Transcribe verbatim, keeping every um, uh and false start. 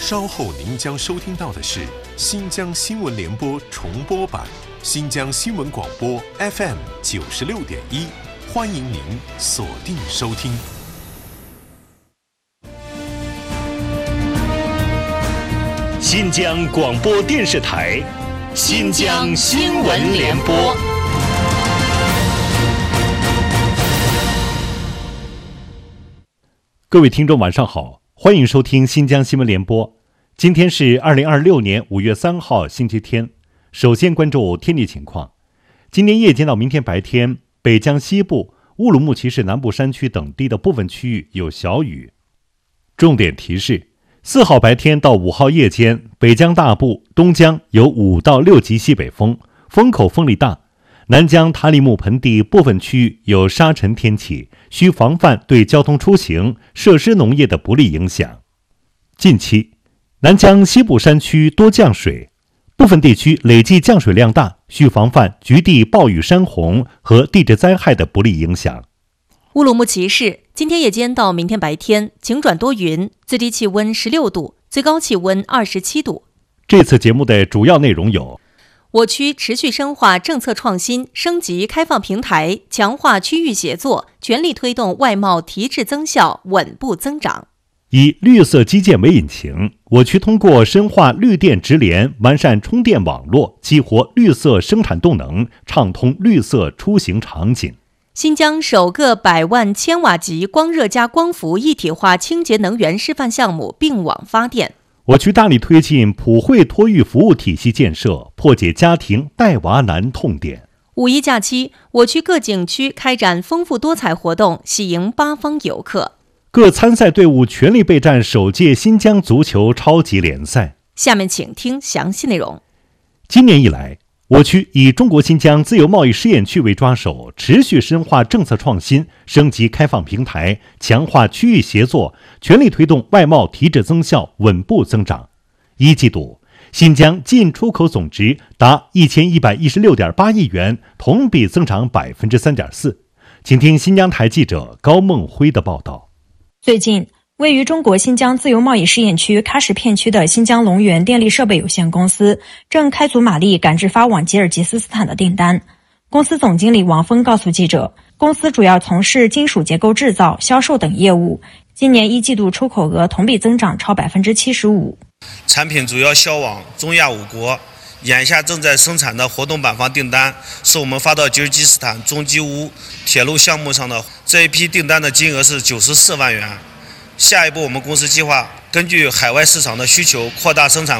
稍后您将收听到的是新疆新闻联播重播版，新疆新闻广播 F M 九十六点一，欢迎您锁定收听。 新疆广播电视台，新疆新闻联播。各位听众晚上好，欢迎收听新疆新闻联播。今天是二零二六年五月三号星期天。首先关注天气情况。今天夜间到明天白天，北疆西部、乌鲁木齐市南部山区等地的部分区域有小雨。重点提示：四号白天到五号夜间，北疆大部、东疆有五到六级西北风，风口风力大。南疆塔里木盆地部分区域有沙尘天气，需防范对交通出行、设施农业的不利影响。近期，南疆西部山区多降水，部分地区累计降水量大，需防范局地暴雨山洪和地质灾害的不利影响。 乌鲁木齐市今天夜间到明天白天晴转多云，最低气温十六度，最高气温二十七度。 这次节目的主要内容有： 我区持续深化政策创新，升级开放平台，强化区域协作，全力推动外贸提质增效，稳步增长。 以绿色基建为引擎，我区通过深化绿电直连，完善充电网络，激活绿色生产动能，畅通绿色出行场景。 新疆首个百万千瓦级光热加光伏一体化清洁能源示范项目并网发电。 我区大力推进普惠托育服务体系建设，破解家庭带娃难痛点。 五一假期，我区各景区开展丰富多彩活动，喜迎八方游客。 各参赛队伍全力备战首届新疆足球超级联赛。 下面请听详细内容。 今年以来，我区以中国新疆自由贸易试验区为抓手，持续深化政策创新，升级开放平台，强化区域协作，全力推动外贸提质增效，稳步增长。一季度，新疆进出口总值达一千一百一十六点八亿元，同比增长百分之三点四。请听新疆台记者高梦辉的报道。 最近，位于中国新疆自由贸易试验区喀什片区的新疆龙源电力设备有限公司正开足马力赶制发往吉尔吉斯斯坦的订单。公司总经理王峰告诉记者，公司主要从事金属结构制造、销售等业务，今年一季度出口额同比增长超百分之七十五。 产品主要销往中亚五国，眼下正在生产的活动板房订单是我们发到吉尔吉斯斯坦中基乌铁路项目上的，这一批订单的金额是九十四万元。下一步，我们公司计划根据海外市场的需求，扩大生产